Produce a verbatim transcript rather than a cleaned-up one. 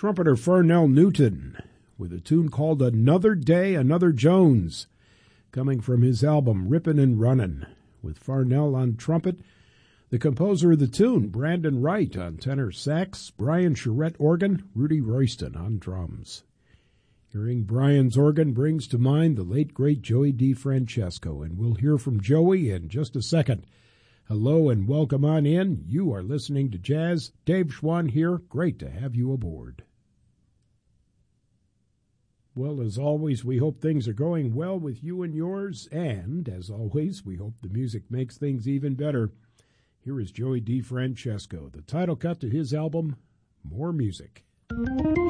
Trumpeter Farnell Newton with a tune called Another Day, Another Jones, coming from his album Rippin' and Runnin', with Farnell on trumpet, the composer of the tune, Brandon Wright, on tenor sax, Brian Charette organ, Rudy Royston on drums. Hearing Brian's organ brings to mind the late, great Joey DeFrancesco, and we'll hear from Joey in just a second. Hello and welcome on in. You are listening to Jazz. Dave Schwann here. Great to have you aboard. Well, as always, we hope things are going well with you and yours, and, as always, we hope the music makes things even better. Here is Joey DeFrancesco, the title cut to his album, More Music.